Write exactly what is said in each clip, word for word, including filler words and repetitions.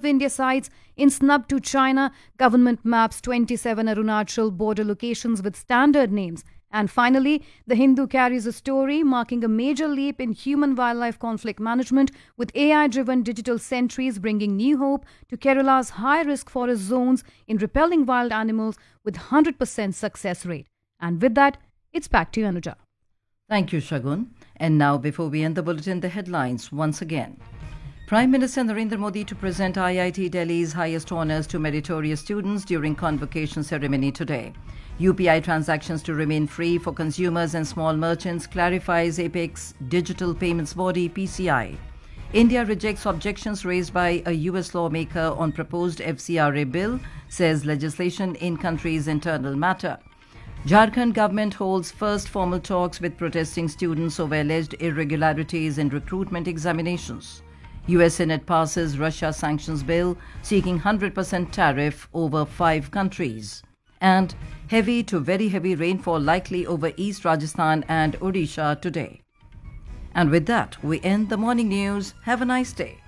India sites in snub to China. Government maps twenty-seven Arunachal border locations with standard names. And finally, The Hindu carries a story marking a major leap in human-wildlife conflict management, with A I-driven digital sentries bringing new hope to Kerala's high-risk forest zones in repelling wild animals with one hundred percent success rate. And with that, it's back to you, Anuja. Thank you, Shagun. And now, before we end the bulletin, the headlines once again. Prime Minister Narendra Modi to present I I T Delhi's highest honours to meritorious students during convocation ceremony today. U P I transactions to remain free for consumers and small merchants, clarifies Apex Digital Payments Body P C I. India rejects objections raised by a U S lawmaker on proposed F C R A bill, says legislation in country's internal matter. Jharkhand government holds first formal talks with protesting students over alleged irregularities in recruitment examinations. U S Senate passes Russia sanctions bill seeking one hundred percent tariff over five countries. And heavy to very heavy rainfall likely over East Rajasthan and Odisha today. And with that, we end the morning news. Have a nice day.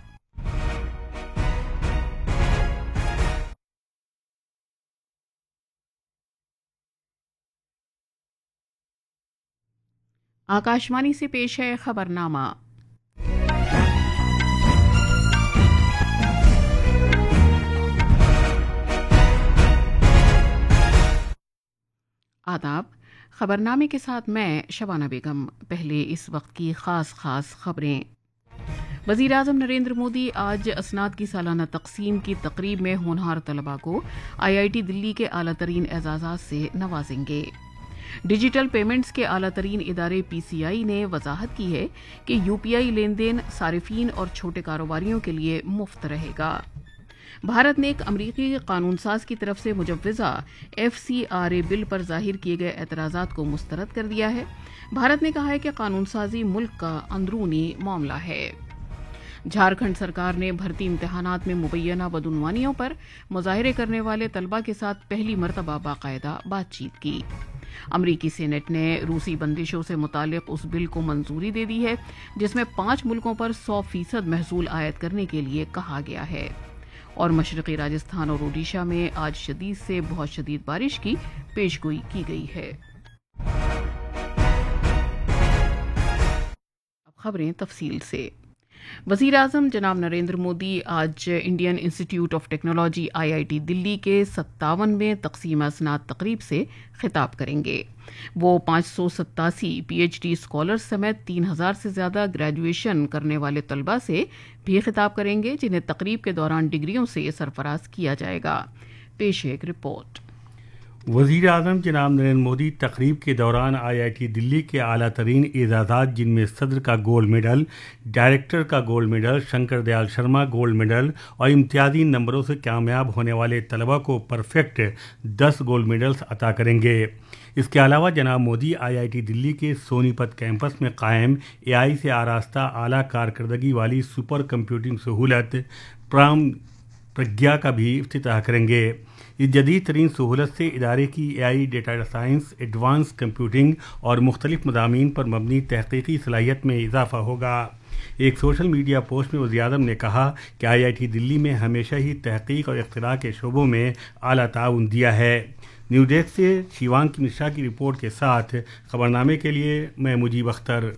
Akashvani से पेश है खबरनामा। आदाब। खबरनामे के साथ मैं शबाना बेगम। पहले इस वक्त की खास खास खबरें। वज़ीर आज़म नरेंद्र मोदी आज असनाद की सालाना तकसीम की तकरीब में होनहार तलबा को आई आई टी दिल्ली के आला तरीन एजाज़ात से नवाजेंगे। डिजिटल पेमेंट्स के आला तरीन इदारे पी सी आई ने वजाहत की है कि U P I lane then सारिफीन और छोटे कारोबारियों के लिए मुफ्त रहेगा। भारत ने एक अमरीकी कानून साज की तरफ से मुजव्वज़ा F C R A bill पर जाहिर किए गए एतराज़ात को मुस्तरद कर दिया है। भारत ने कहा है कि कानून साजी मुल्क का अंदरूनी मामला है। झारखंड सरकार ने भर्ती इम्तिहानात में मुबैना बदउनवानियों पर मुजाहरे करने वाले तलबा के साथ पहली मरतबा बाकायदा बातचीत की। अमरीकी सेनेट ने रूसी बंदिशों से मुतालिक उस बिल को मंजूरी दे दी है जिसमें पांच मुल्कों पर सौ फीसद महसूल आयद करने के लिए कहा गया है। और मशरक़ी राजस्थान और ओडिशा में आज शदीद से बहुत शदीद बारिश की पेशगोई की गई है। अब खबरें तफसील से। वज़ीर आज़म जनाब नरेंद्र मोदी आज Indian institute of technology I I T Delhi के सत्तावनवें तकसीम असनाद तकरीब से खिताब करेंगे। वो पाँच सौ सत्तासी पी एच डी स्कॉलर्स समेत तीन हजार से ज़्यादा ग्रेजुएशन करने वाले तलबा से भी खिताब करेंगे, जिन्हें तकरीब के दौरान डिग्रियों से सरफराज किया जाएगा। पेश एक रिपोर्ट। वज़ीर आज़म जनाब नरेंद्र मोदी तकरीब के दौरान आई आई टी दिल्ली के आला तरीन एजाज़ात, जिनमें सदर का गोल्ड मेडल, डायरेक्टर का gold medal, Shankar Dayal Sharma gold medal और इम्तियाजी नंबरों से कामयाब होने वाले तलबा को परफेक्ट दस गोल्ड मेडल्स अता करेंगे। इसके अलावा जनाब मोदी आई आई टी दिल्ली के सोनीपत कैंपस में कायम ए आई से आरास्ता आला कारकर्दगी वाली सुपर कंप्यूटिंग सहूलत प्राम प्रज्ञा का भी इफ्तिताह करेंगे। इस जदीद तरीन सहूलत से इदारे की ए आई, डेटा साइंस, एडवांस कंप्यूटिंग और मुख्तलिफ मज़ामीन पर मबनी तहकीकी सलाहियत में इजाफा होगा। एक सोशल मीडिया पोस्ट में वज़ीर आज़म ने कहा कि आई आई टी दिल्ली में हमेशा ही तहकीक और इख्तिराअ के शोबों में आला ताउन दिया है। न्यू डेस्क से शिवांगी मिश्रा की रिपोर्ट के साथ खबरनामे के लिए मैं मुजीब अख्तर।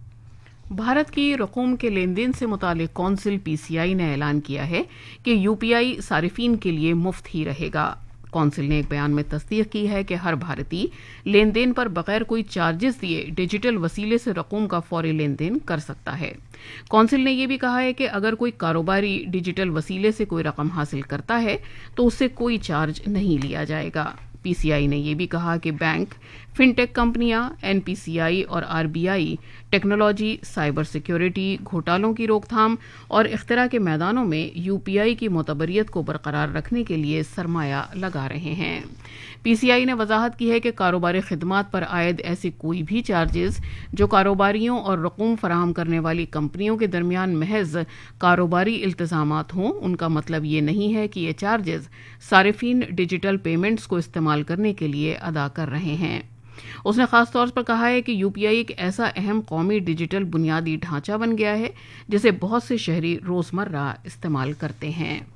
भारत की रकूम के लेन देन से मुतालिक कौंसिल पी सी आई ने ऐलान किया है कि यू पी आई सारिफीन के लिए मुफ्त ही रहेगा। कौंसिल ने एक बयान में तस्दीक की है कि हर भारतीय लेन देन पर बगैर कोई चार्जेस दिए डिजिटल वसीले से रकूम का फौरी लेन देन कर सकता है। कौंसिल ने यह भी कहा है कि अगर कोई कारोबारी डिजिटल वसीले से कोई रकम हासिल करता है तो उससे कोई चार्ज नहीं लिया जाएगा। पी सी आई ने यह भी कहा कि बैंक, फिनटेक कंपनियां, एन पी सी आई और R B I technology, cyber security, घोटालों की रोकथाम और इख्तिरा के मैदानों में यू पी आई की मोतबरियत को बरकरार रखने के लिए सरमाया लगा रहे हैं। पी सी आई ने वजाहत की है कि कारोबारी खिदमात पर आयद ऐसे कोई भी चार्जेस जो कारोबारियों और रकूम फराहम करने वाली कंपनियों के दरमियान महज कारोबारी इल्तजामात हों, उनका मतलब ये नहीं है कि ये चार्जेस सारिफीन डिजिटल पेमेंट्स को इस्तेमाल करने के लिए अदा कर रहे हैं। उसने खास तौर पर कहा है कि यू पी आई एक ऐसा अहम कौमी डिजिटल बुनियादी ढांचा बन गया है जिसे बहुत से शहरी रोजमर्रा इस्तेमाल करते हैं।